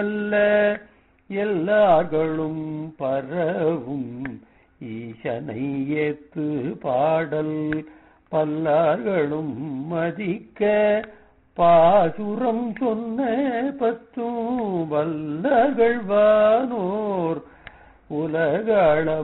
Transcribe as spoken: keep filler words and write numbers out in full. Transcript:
அல்ல எல்லார்களும் பரவும் ஈசனை ஏத்து பாடல் பல்லார்களும் மதிக்க பாசுரம் சொன்ன பத்தும் வல்லகழ்வானோர் உலகள